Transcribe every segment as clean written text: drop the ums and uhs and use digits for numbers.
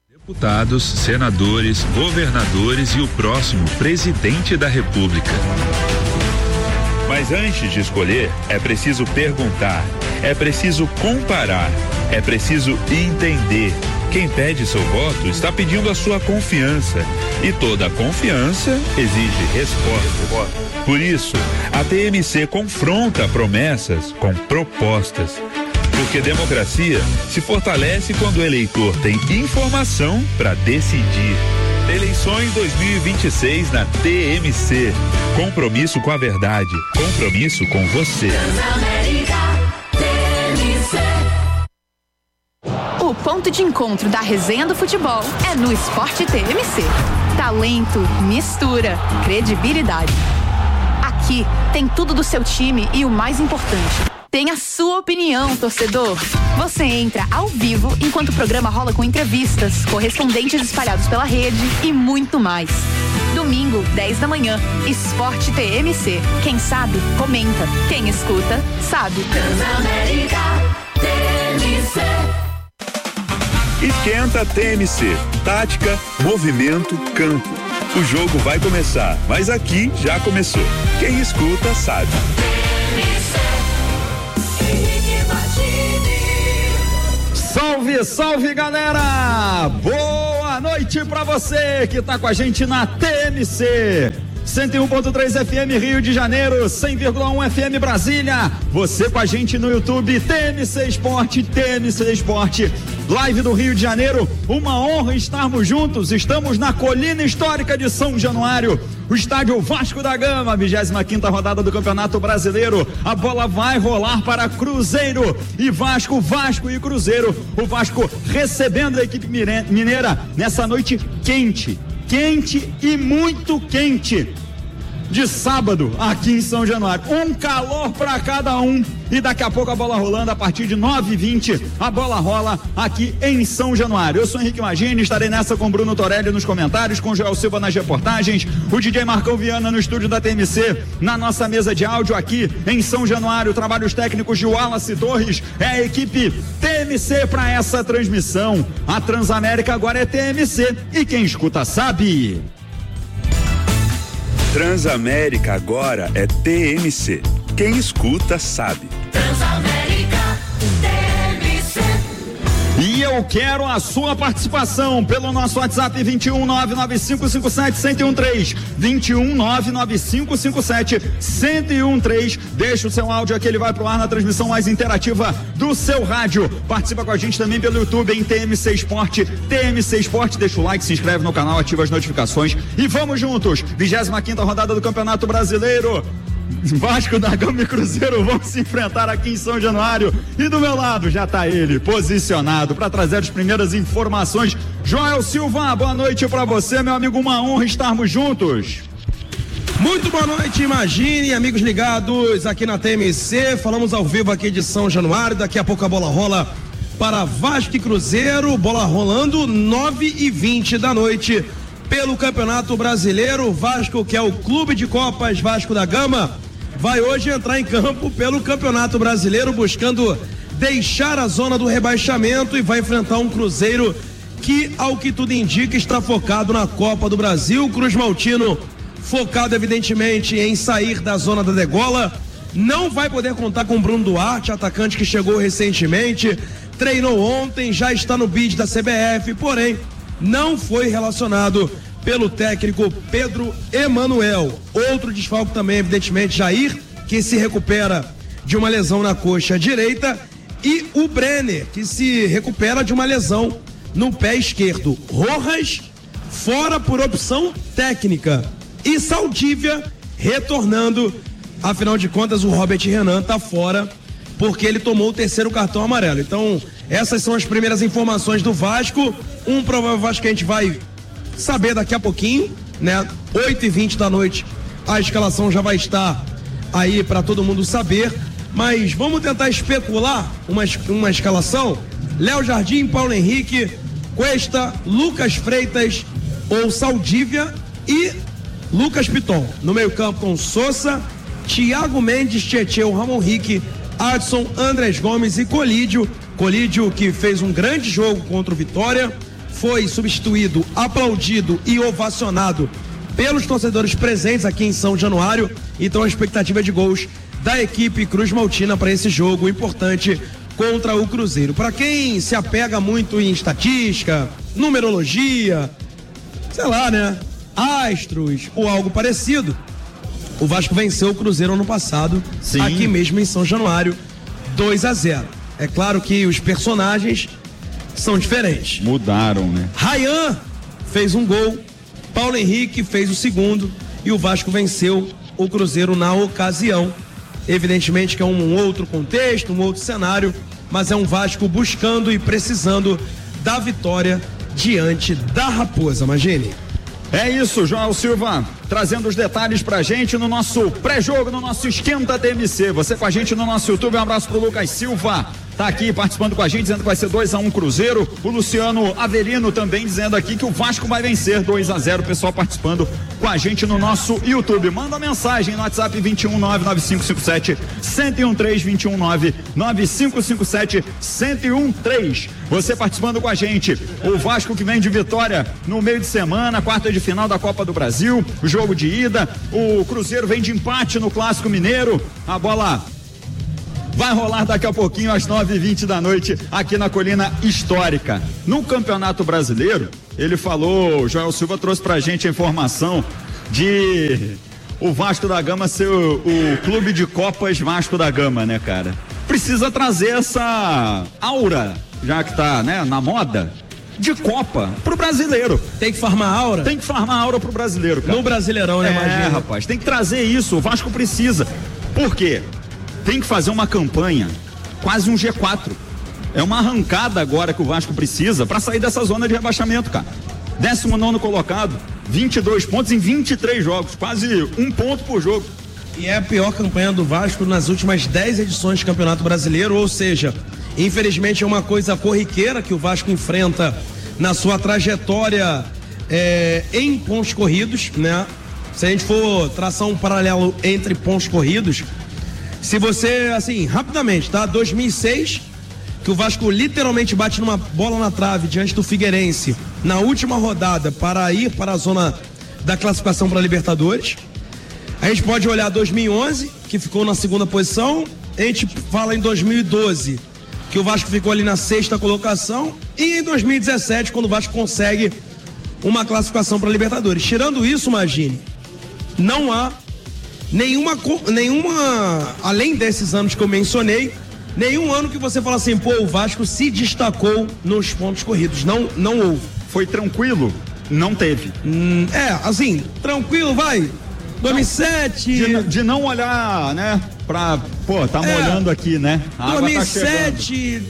Deputados, senadores, governadores e o próximo presidente da República. Mas antes de escolher, é preciso perguntar, é preciso comparar, é preciso entender. Quem pede seu voto está pedindo a sua confiança. E toda confiança exige resposta. Por isso, a TMC confronta promessas com propostas. Porque democracia se fortalece quando o eleitor tem informação para decidir. Eleições 2026 na TMC. Compromisso com a verdade. Compromisso com você. O ponto de encontro da resenha do futebol é no Esporte TMC. Talento, mistura, credibilidade. Aqui tem tudo do seu time e o mais importante, tem a sua opinião, torcedor. Você entra ao vivo enquanto o programa rola com entrevistas, correspondentes espalhados pela rede e muito mais. Domingo, 10 da manhã, Esporte TMC. Quem sabe, comenta. Quem escuta, sabe. Transamérica TMC. Esquenta TMC. Tática, movimento, campo. O jogo vai começar, mas aqui já começou. Quem escuta sabe. Salve, salve, galera! Boa noite pra você que tá com a gente na TMC. 101.3 FM Rio de Janeiro, 100,1 FM Brasília. Você com a gente no YouTube, TMC Esporte, TMC Esporte, live do Rio de Janeiro. Uma honra estarmos juntos. Estamos na Colina Histórica de São Januário, o estádio Vasco da Gama, 25ª rodada do Campeonato Brasileiro. A bola vai rolar para Cruzeiro e Vasco e Cruzeiro. O Vasco recebendo a equipe mineira nessa noite quente e muito quente de sábado aqui em São Januário. Um calor para cada um. E daqui a pouco a bola rolando a partir de 9h20. A bola rola aqui em São Januário. Eu sou Henrique Magini, estarei nessa com Bruno Torelli nos comentários, com Joel Silva nas reportagens, o DJ Marcão Viana no estúdio da TMC, na nossa mesa de áudio aqui em São Januário. Trabalhos técnicos de Wallace Torres. É a equipe TMC para essa transmissão. A Transamérica agora é TMC e quem escuta sabe. Transamérica agora é TMC. Quem escuta sabe. Transamérica TMC. E eu quero a sua participação pelo nosso WhatsApp 21995571013, 21995571013. Deixa o seu áudio aqui, ele vai pro ar na transmissão mais interativa do seu rádio. Participa com a gente também pelo YouTube em TMC Esporte, TMC Esporte. Deixa o like, se inscreve no canal, ativa as notificações e vamos juntos. 25ª rodada do Campeonato Brasileiro. Vasco da Gama e Cruzeiro vão se enfrentar aqui em São Januário e do meu lado já está ele, posicionado para trazer as primeiras informações. Joel Silva, boa noite para você, meu amigo, uma honra estarmos juntos. Muito boa noite, Imagine, amigos ligados aqui na TMC, falamos ao vivo aqui de São Januário, daqui a pouco a bola rola para Vasco e Cruzeiro, bola rolando 9h20 da noite. Pelo Campeonato Brasileiro, Vasco, que é o clube de Copas Vasco da Gama, vai hoje entrar em campo pelo Campeonato Brasileiro, buscando deixar a zona do rebaixamento e vai enfrentar um Cruzeiro que, ao que tudo indica, está focado na Copa do Brasil. Cruz Maltino, focado evidentemente em sair da zona da degola, não vai poder contar com Bruno Duarte, atacante que chegou recentemente, treinou ontem, já está no bid da CBF, porém não foi relacionado pelo técnico Pedro Emanuel. Outro desfalque também, evidentemente, Jair, que se recupera de uma lesão na coxa direita, e o Brenner, que se recupera de uma lesão no pé esquerdo. Rojas fora por opção técnica e Saldívia retornando. Afinal de contas, o Robert Renan tá fora porque ele tomou o terceiro cartão amarelo. Então, essas são as primeiras informações do Vasco. Um provável Vasco que a gente vai saber daqui a pouquinho, né? 8h20 da noite, a escalação já vai estar aí para todo mundo saber. Mas vamos tentar especular uma escalação. Léo Jardim, Paulo Henrique, Cuesta, Lucas Freitas ou Saldívia e Lucas Piton. No meio campo com Sousa, Thiago Mendes, Tietê, Ramon Rique, Adson, Andrés Gomes e Colídio. Colídio que fez um grande jogo contra o Vitória. foi substituído, aplaudido e ovacionado pelos torcedores presentes aqui em São Januário. Então a expectativa de gols da equipe Cruz Maltina para esse jogo importante contra o Cruzeiro. Para quem se apega muito em estatística, numerologia, sei lá, né, astros ou algo parecido, o Vasco venceu o Cruzeiro ano passado, sim, aqui mesmo em São Januário, 2-0. É claro que os personagens são diferentes. Mudaram, né? Ryan fez um gol, Paulo Henrique fez o segundo e o Vasco venceu o Cruzeiro na ocasião. Evidentemente que é um outro contexto, um outro cenário, mas é um Vasco buscando e precisando da vitória diante da Raposa, imagine. É isso, João Silva, trazendo os detalhes pra gente no nosso pré-jogo, no nosso Esquenta TMC. Você com a gente no nosso YouTube, um abraço pro Lucas Silva, tá aqui participando com a gente, dizendo que vai ser 2-1 Cruzeiro. O Luciano Avelino também dizendo aqui que o Vasco vai vencer 2-0. Pessoal participando com a gente no nosso YouTube. Manda mensagem no WhatsApp 2199557-1013, 2199557-1013. Você participando com a gente. O Vasco que vem de vitória no meio de semana, quarta de final da Copa do Brasil, o jogo de ida. O Cruzeiro vem de empate no Clássico Mineiro. A bola vai rolar daqui a pouquinho às 9h20 da noite aqui na Colina Histórica. No Campeonato Brasileiro, ele falou, o Joel Silva trouxe pra gente a informação de o Vasco da Gama ser o clube de Copas Vasco da Gama, né, cara? Precisa trazer essa aura, já que tá, né, na moda, de Copa pro brasileiro. Tem que farmar aura? Tem que farmar aura pro brasileiro, cara. No Brasileirão, né, imagina? Rapaz, tem que trazer isso, o Vasco precisa. Por quê? Tem que fazer uma campanha, quase um G4. É uma arrancada agora que o Vasco precisa para sair dessa zona de rebaixamento, cara. 19º colocado, 22 pontos em 23 jogos, quase 1 ponto por jogo. E é a pior campanha do Vasco nas últimas 10 edições do Campeonato Brasileiro, ou seja, infelizmente é uma coisa corriqueira que o Vasco enfrenta na sua trajetória em pontos corridos, né? Se a gente for traçar um paralelo entre pontos corridos, se você, assim, rapidamente, tá? 2006, que o Vasco literalmente bate numa bola na trave diante do Figueirense na última rodada para ir para a zona da classificação para a Libertadores. A gente pode olhar 2011, que ficou na 2ª posição. A gente fala em 2012, que o Vasco ficou ali na 6ª colocação. E em 2017, quando o Vasco consegue uma classificação para a Libertadores. Tirando isso, imagine, não há nenhuma, além desses anos que eu mencionei, nenhum ano que você fala assim, pô, o Vasco se destacou nos pontos corridos. Não houve. Foi tranquilo? Não teve. Assim, tranquilo, vai. 2007. De não olhar, né? Tá molhando aqui, né? A 2007,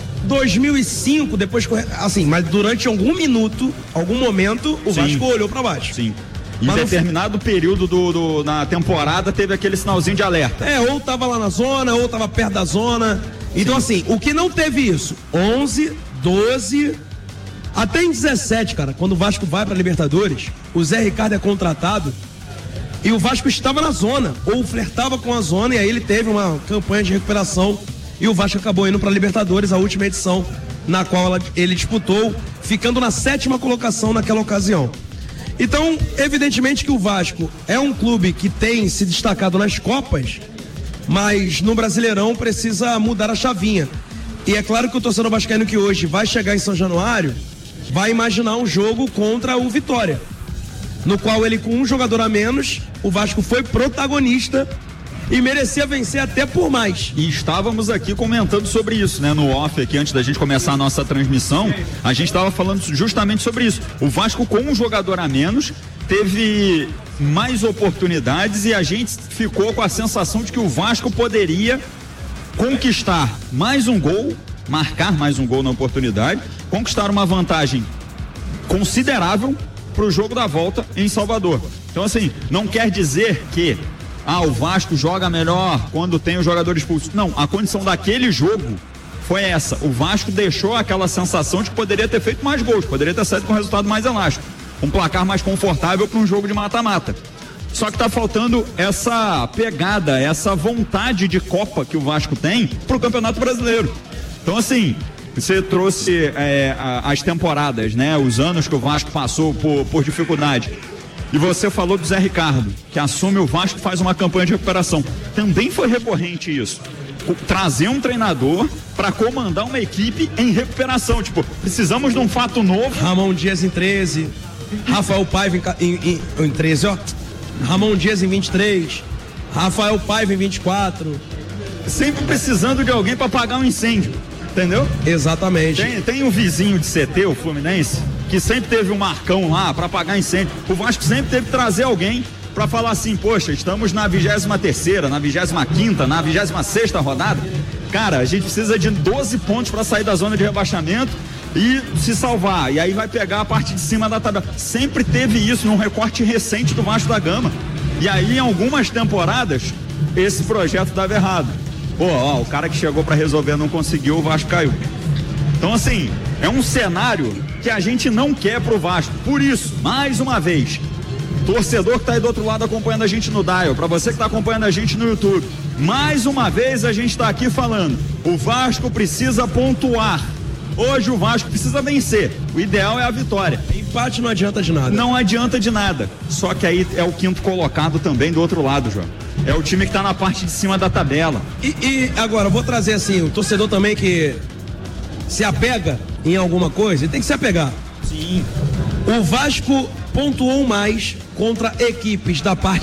2005, depois, assim, mas durante algum momento, o Vasco olhou pra baixo. Sim. Em determinado período na temporada teve aquele sinalzinho de alerta. Ou tava lá na zona, ou tava perto da zona. Então, assim, o que não teve isso? 11, 12, até em 17, cara, quando o Vasco vai pra Libertadores, o Zé Ricardo é contratado e o Vasco estava na zona, ou flertava com a zona, e aí ele teve uma campanha de recuperação e o Vasco acabou indo pra Libertadores, a última edição, na qual ele disputou, ficando na 7ª colocação naquela ocasião. Então, evidentemente que o Vasco é um clube que tem se destacado nas Copas, mas no Brasileirão precisa mudar a chavinha. E é claro que o torcedor vascaíno que hoje vai chegar em São Januário vai imaginar um jogo contra o Vitória, no qual ele, com um jogador a menos, o Vasco foi protagonista e merecia vencer até por mais. E estávamos aqui comentando sobre isso, né? No off aqui, antes da gente começar a nossa transmissão, a gente estava falando justamente sobre isso. O Vasco, com um jogador a menos, teve mais oportunidades e a gente ficou com a sensação de que o Vasco poderia conquistar mais um gol, marcar mais um gol na oportunidade, conquistar uma vantagem considerável para o jogo da volta em Salvador. Então, assim, não quer dizer que o Vasco joga melhor quando tem o jogador expulso. Não, a condição daquele jogo foi essa. O Vasco deixou aquela sensação de que poderia ter feito mais gols, poderia ter saído com um resultado mais elástico, um placar mais confortável para um jogo de mata-mata. Só que tá faltando essa pegada, essa vontade de Copa que o Vasco tem pro Campeonato Brasileiro. Então, assim, Você trouxe as temporadas, né? Os anos que o Vasco passou por dificuldade. E você falou do Zé Ricardo, que assume o Vasco e faz uma campanha de recuperação. Também foi recorrente isso. Trazer um treinador para comandar uma equipe em recuperação. Tipo, precisamos de um fato novo. Ramon Dias em 13, Rafael Paiva em 13, ó. Ramon Dias em 23, Rafael Paiva em 24. Sempre precisando de alguém para apagar um incêndio, entendeu? Exatamente. Tem um vizinho de CT, o Fluminense, que sempre teve um Marcão lá para apagar incêndio. O Vasco sempre teve que trazer alguém para falar assim, poxa, estamos na 23ª, na 25ª, na 26ª rodada. Cara, a gente precisa de 12 pontos para sair da zona de rebaixamento e se salvar. E aí vai pegar a parte de cima da tabela. Sempre teve isso num recorte recente do Vasco da Gama. E aí, em algumas temporadas, esse projeto dava errado. Pô, ó, o cara que chegou para resolver não conseguiu, o Vasco caiu. Então, assim, é um cenário que a gente não quer pro Vasco. Por isso, mais uma vez, torcedor que tá aí do outro lado acompanhando a gente no Dial, para você que tá acompanhando a gente no YouTube, mais uma vez a gente tá aqui falando, o Vasco precisa pontuar. Hoje o Vasco precisa vencer. O ideal é a vitória. Empate não adianta de nada. Não adianta de nada. Só que aí é o quinto colocado também do outro lado, João. É o time que tá na parte de cima da tabela. E agora, eu vou trazer assim, o torcedor também que se apega em alguma coisa, ele tem que se apegar. Sim. O Vasco pontuou mais contra equipes da parte